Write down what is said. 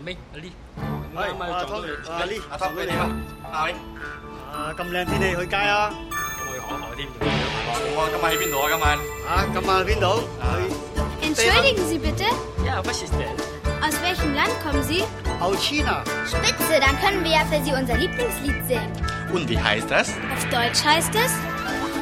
明阿 Lee， 阿 Lee， 阿湯你點啊？阿偉， 咁靚天氣去街啊？ 我去海添， 好啊！今晚喺邊度啊？今晚今晚去邊度？去 Entschuldigen Sie bitte, Ja, was ist denn? aus welchem Land kommen Sie? Aus China. Spitze, dann können wir ja für Sie unser Lieblingslied singen. Und wie heißt das? Auf Deutsch heißt es